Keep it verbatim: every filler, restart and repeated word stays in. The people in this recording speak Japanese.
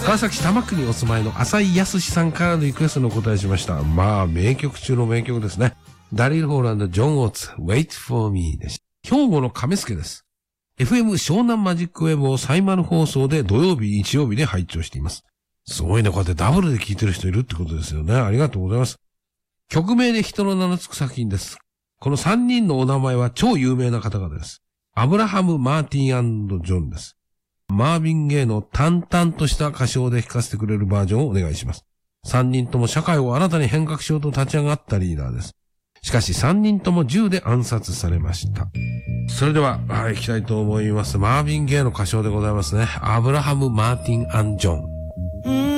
川崎多摩区にお住まいの浅井康さんからのリクエストのお答えしました。まあ、名曲中の名曲ですね。ダリル・ホーランド、ジョン・オーツ、Wait for Me です。兵庫の亀助です。エフエム 湘南マジックウェブをサイマル放送で土曜日、日曜日で拝聴しています。すごいね、こうやってダブルで聴いてる人いるってことですよね。ありがとうございます。曲名で人の名の付く作品です。このさんにんのお名前は超有名な方々です。アブラハム・マーティン&ジョンです。マービン・ゲイの淡々とした歌唱で弾かせてくれるバージョンをお願いします。さんにんとも社会を新たに変革しようと立ち上がったリーダーです。しかしさんにんとも銃で暗殺されました。それでは、はい、行きたいと思います。マービン・ゲイの歌唱でございますね。アブラハム・マーティン&ジョン。